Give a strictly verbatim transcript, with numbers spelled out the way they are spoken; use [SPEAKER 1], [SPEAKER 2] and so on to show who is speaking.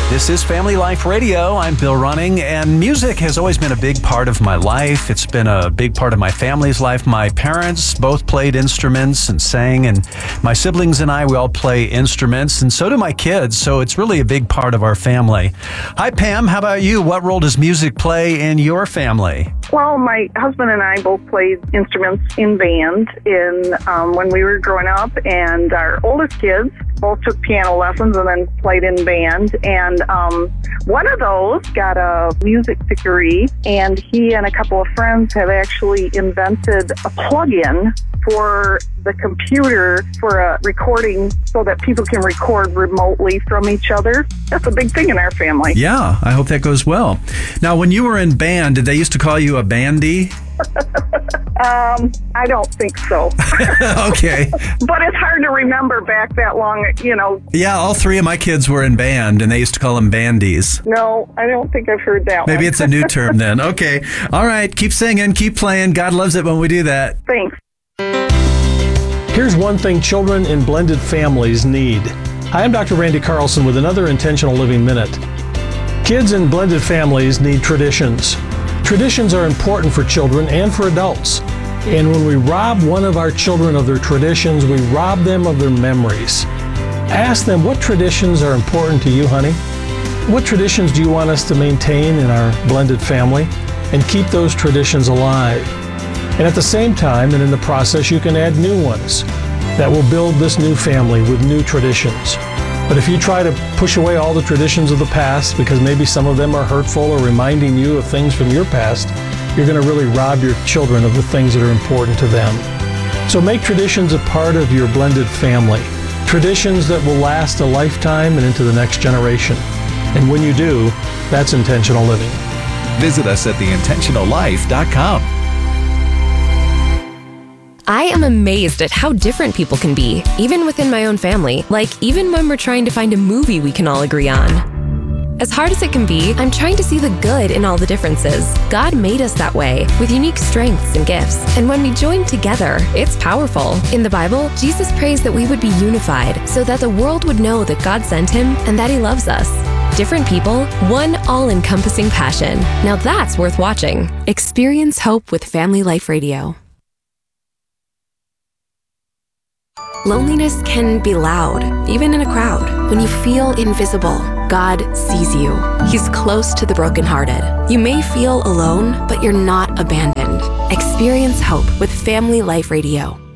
[SPEAKER 1] This is Family Life Radio. I'm Bill Running, and music has always been a big part of my life. It's been a big part of my family's life. My parents both played instruments and sang, and my siblings and I, we all play instruments, and so do my kids, so it's really a big part of our family. Hi, Pam. How about you? What role does music play in your family?
[SPEAKER 2] Well, my husband and I both played instruments in band in um, when we were growing up, and our oldest kids both took piano lessons and then played in band. And um, one of those got a music degree, and he and a couple of friends have actually invented a plug-in for the computer for a recording so that people can record remotely from each other. That's a big thing in our family.
[SPEAKER 1] Yeah, I hope that goes well. Now, when you were in band, did they used to call you a bandy?
[SPEAKER 2] um, I don't think so.
[SPEAKER 1] Okay.
[SPEAKER 2] But it's hard to remember back that long, you know.
[SPEAKER 1] Yeah, all three of my kids were in band, and they used to call them bandies.
[SPEAKER 2] No, I don't think I've heard that
[SPEAKER 1] Maybe
[SPEAKER 2] one.
[SPEAKER 1] it's a new term then. Okay. All right. Keep singing. Keep playing. God loves it when we do that.
[SPEAKER 2] Thanks.
[SPEAKER 3] Here's one thing children in blended families need. Hi, I'm Doctor Randy Carlson with another Intentional Living Minute. Kids in blended families need traditions. Traditions are important for children and for adults. And when we rob one of our children of their traditions, we rob them of their memories. Ask them, what traditions are important to you, honey? What traditions do you want us to maintain in our blended family? And keep those traditions alive. And at the same time, and in the process, you can add new ones that will build this new family with new traditions. But if you try to push away all the traditions of the past because maybe some of them are hurtful or reminding you of things from your past, you're going to really rob your children of the things that are important to them. So make traditions a part of your blended family. Traditions that will last a lifetime and into the next generation. And when you do, that's intentional living.
[SPEAKER 4] Visit us at the intentional life dot com.
[SPEAKER 5] I am amazed at how different people can be, even within my own family. Like, even when we're trying to find a movie we can all agree on. As hard as it can be, I'm trying to see the good in all the differences. God made us that way, with unique strengths and gifts. And when we join together, it's powerful. In the Bible, Jesus prays that we would be unified so that the world would know that God sent him and that he loves us. Different people, one all-encompassing passion. Now that's worth watching. Experience hope with Family Life Radio. Loneliness can be loud, even in a crowd. When you feel invisible, God sees you. He's close to the brokenhearted. You may feel alone, but you're not abandoned. Experience hope with Family Life Radio.